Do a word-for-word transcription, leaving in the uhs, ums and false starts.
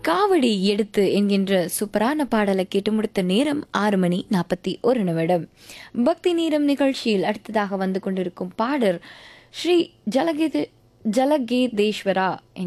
காவடி எடுத்து என்கின்ற சூப்பரான பாடலை கேட்டு முடித்த நேரம் ஆறு மணி நாற்பத்தி ஒரு நிமிடம். பக்தி நேரம் நிகழ்ச்சியில் அடுத்ததாக வந்து கொண்டிருக்கும் பாடல் ஸ்ரீ ஜலகீத ஜலகேதேஸ்வரா